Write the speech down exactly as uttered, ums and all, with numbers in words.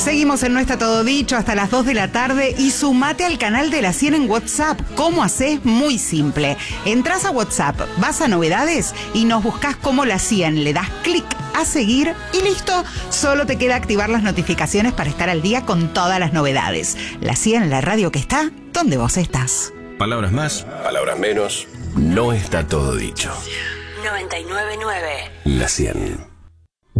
Seguimos en No Está Todo Dicho hasta las dos de la tarde y sumate al canal de La cien en WhatsApp. ¿Cómo haces? Muy simple. Entrás a WhatsApp, vas a novedades y nos buscás como La cien. Le das clic a seguir y listo. Solo te queda activar las notificaciones para estar al día con todas las novedades. La cien, la radio que está donde vos estás. Palabras más, palabras menos. No está todo dicho. noventa y nueve punto nueve. La cien.